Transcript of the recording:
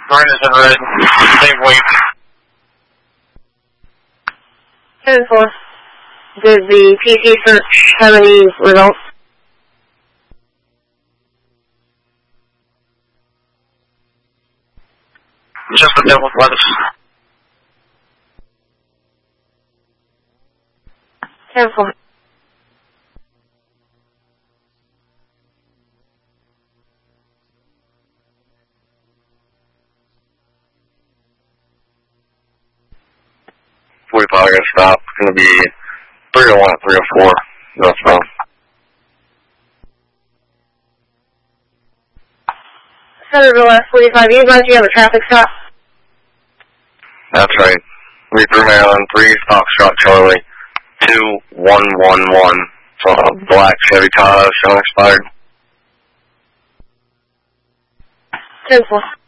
Green is in red. Same weight. 10-4. Did the PC search have any results? Just the devil's lettuce. 10-4. We probably gotta stop. It's gonna be 301 at 304. That's wrong. Centerville S45, you advise you have a traffic stop? That's right. Reaper Maryland, 3 Foxtrot Charlie, 2111. So black Chevy Tahoe, showing expired. 10-4.